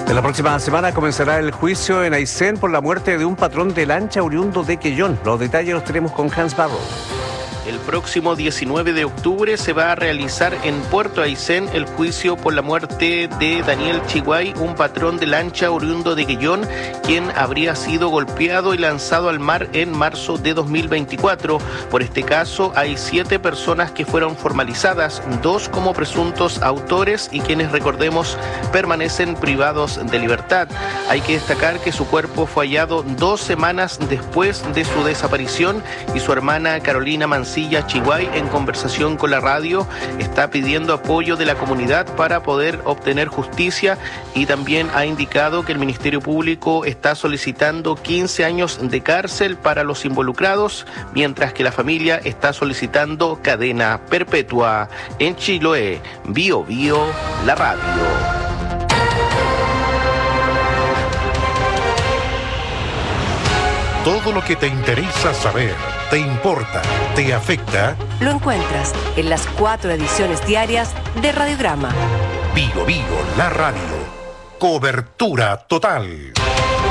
En la próxima semana comenzará el juicio en Aysén por la muerte de un patrón de lancha oriundo de Quellón. Los detalles los tenemos con Hans Barrow. El próximo 19 de octubre se va a realizar en Puerto Aysén el juicio por la muerte de Daniel Chiguay, un patrón de lancha oriundo de Quellón, quien habría sido golpeado y lanzado al mar en marzo de 2024. Por este caso hay 7 personas que fueron formalizadas, 2 como presuntos autores y quienes, recordemos, permanecen privados de libertad. Hay que destacar que su cuerpo fue hallado 2 semanas después de su desaparición y su hermana Carolina Mancilla Chiguay, en conversación con la radio, está pidiendo apoyo de la comunidad para poder obtener justicia y también ha indicado que el Ministerio Público está solicitando 15 años de cárcel para los involucrados, mientras que la familia está solicitando cadena perpetua. En Chiloé, Bio Bio, la radio. Todo lo que te interesa saber, te importa, te afecta, lo encuentras en las 4 ediciones diarias de Radiograma. Bio Bio, la radio. Cobertura total.